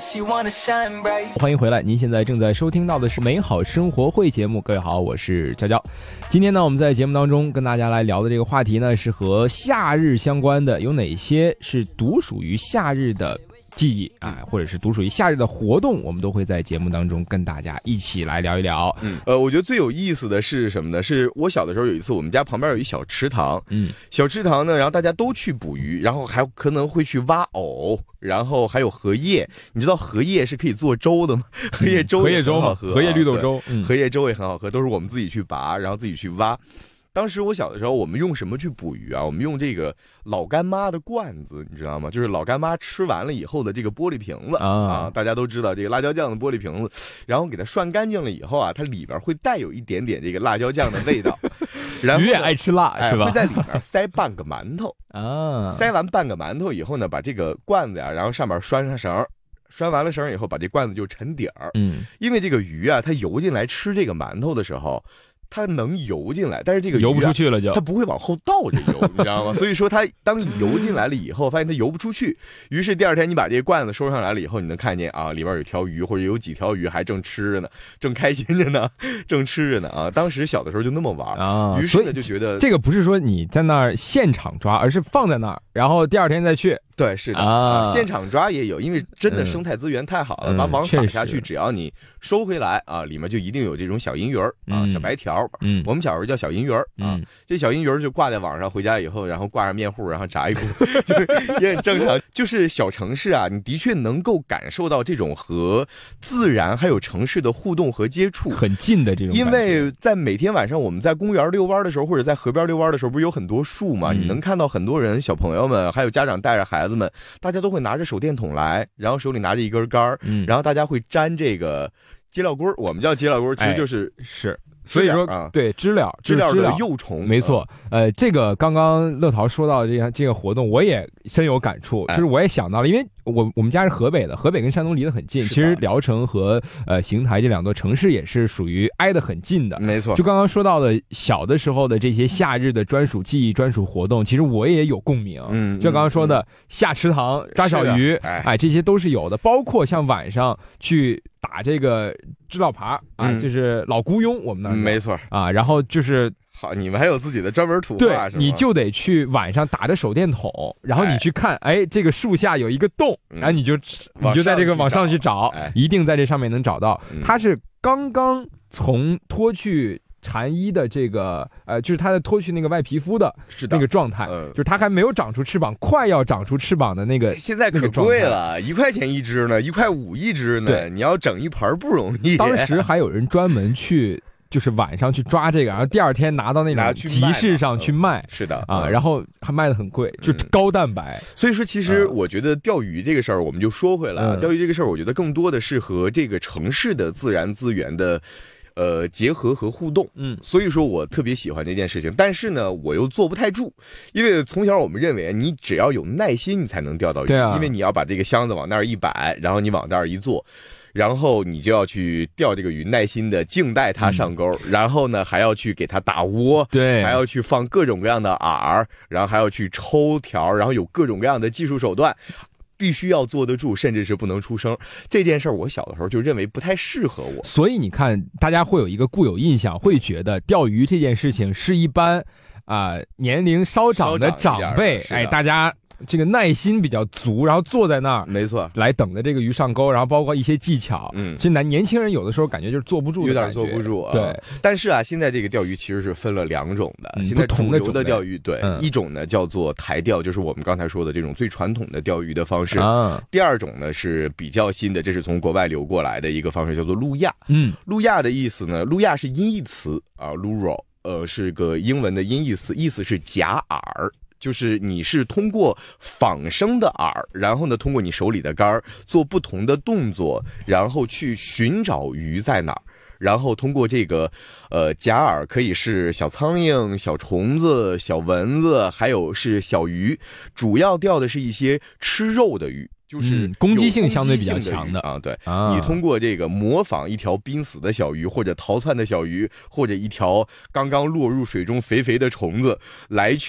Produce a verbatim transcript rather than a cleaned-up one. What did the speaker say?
欢迎回来，您现在正在收听到的是美好生活会节目。各位好，我是娇娇。今天呢，我们在节目当中跟大家来聊的这个话题呢，是和夏日相关的，有哪些是独属于夏日的记忆啊，或者是独属于夏日的活动，我们都会在节目当中跟大家一起来聊一聊。 嗯，呃，我觉得最有意思的是什么呢？是我小的时候有一次，我们家旁边有一小池塘，嗯，小池塘呢，然后大家都去捕鱼，然后还可能会去挖藕，然后还有荷叶。你知道荷叶是可以做粥的吗？荷叶粥也很好喝， 荷叶绿豆粥， 嗯，荷叶粥也很好喝，都是我们自己去拔，然后自己去挖。当时我小的时候，我们用什么去捕鱼啊？我们用这个老干妈的罐子，你知道吗？就是老干妈吃完了以后的这个玻璃瓶子 啊, 啊，大家都知道这个辣椒酱的玻璃瓶子，然后给它涮干净了以后啊，它里边会带有一点点这个辣椒酱的味道。然后鱼也爱吃辣、哎、是吧？ 会在里边塞半个馒头啊，塞完半个馒头以后呢，把这个罐子呀、啊，然后上面拴上绳。拴完了绳以后，把这罐子就沉底儿。嗯，因为这个鱼啊，它游进来吃这个馒头的时候。它能游进来，但是这个鱼、啊、 游不出去了就， 它不会往后倒着游，你知道吗？所以说它当你游进来了以后，发现它游不出去，于是第二天你把这个罐子收上来了以后，你能看见啊，里边有条鱼或者有几条鱼还正吃着呢，正开心着呢，正吃着呢啊！当时小的时候就那么玩啊，于是呢就觉得这个不是说你在那儿现场抓，而是放在那儿，然后第二天再去。 对，是的啊，现场抓也有，因为真的生态资源太好了，把、嗯、网撒下去，只要你收回来啊，里面就一定有这种小银鱼儿啊、嗯，小白条。嗯，我们小时候叫小银鱼儿啊、嗯，这小银鱼儿就挂在网上，回家以后，然后挂上面糊，然后炸一锅，就也很正常。就是小城市啊，你的确能够感受到这种和自然还有城市的互动和接触很近的这种感觉。 因为在每天晚上我们在公园遛弯的时候，或者在河边遛弯的时候，不是有很多树嘛、嗯？你能看到很多人，小朋友们还有家长带着孩子们，大家都会拿着手电筒来，然后手里拿着一根杆儿、嗯，然后大家会沾这个接料棍，我们叫接料棍，其实就是、 哎、是。所以说，啊、对知了， 知了的幼虫， 没错。呃，这个刚刚乐淘说到这个这个活动，我也深有感触。就是我也想到了，因为我我们家是河北的，河北跟山东离得很近。其实聊城和呃邢台这两座城市也是属于挨得很近的。 没错。 就刚刚说到的小的时候的这些夏日的专属记忆、专属活动，其实我也有共鸣。嗯，就刚刚说的、嗯、下池塘抓小鱼，哎, 哎，这些都是有的。包括像晚上去打这个知了爬啊、嗯，就是老姑庸，我们那儿、 嗯、没错啊。然后就是好，你们还有自己的专门图画是吗？ 对，你就得去晚上打着手电筒，然后你去看，哎，哎这个树下有一个洞，然后你就、嗯、你就在这个往上去找，哎、一定在这上面能找到。嗯、它是刚刚从脱去蝉衣的这个呃，就是它的脱去那个外皮肤的那个状态、嗯，就是它还没有长出翅膀，快要长出翅膀的那个。 现在可贵了，一块钱一只呢，一块五一只呢。对，你要整一盆不容易。 当时还有人专门去。就是晚上去抓这个，然后第二天拿到那种集市上去卖， 嗯、是的啊、嗯，然后还卖得很贵，就高蛋白。 所以说，其实我觉得钓鱼这个事儿，我们就说回来了。嗯、钓鱼这个事儿，我觉得更多的是和这个城市的自然资源的。呃，结合和互动，嗯，所以说我特别喜欢这件事情，但是呢，我又坐不太住，因为从小我们认为你只要有耐心，你才能钓到鱼， 对啊， 因为你要把这个箱子往那儿一摆，然后你往那儿一坐，然后你就要去钓这个鱼，耐心的静待它上钩、嗯，然后呢还要去给它打窝， 对， 还要去放各种各样的饵，然后还要去抽条，然后有各种各样的技术手段。必须要坐得住，甚至是不能出声。这件事儿，我小的时候就认为不太适合我。 所以你看，大家会有一个固有印象，会觉得钓鱼这件事情是一般啊、呃、年龄稍长的长辈，哎，大家这个耐心比较足，然后坐在那儿， 没错， 来等着这个鱼上钩，然后包括一些技巧。嗯，其实男年轻人有的时候感觉就是坐不住的， 有点坐不住啊。 对， 但是啊，现在这个钓鱼其实是分了两种的，嗯、现在主流的钓鱼，对、嗯，一种呢叫做台钓，就是我们刚才说的这种最传统的钓鱼的方式。啊，第二种呢是比较新的，这是从国外流过来的一个方式，叫做路亚。嗯，路亚的意思呢，路亚是音译词啊 ，luro， 呃，是个英文的音译词，意思是夹饵。就是你是通过仿生的饵，然后呢，通过你手里的竿做不同的动作，然后去寻找鱼在哪儿。然后通过这个，呃，夹饵可以是小苍蝇、小虫子、小蚊子，还有是小鱼，主要钓的是一些吃肉的鱼。就是嗯、攻击性相对比较强的啊，对啊，你通过这个模仿一条濒死的小鱼，或者逃窜的小鱼，或者一条刚刚落入水中肥肥的虫子来去。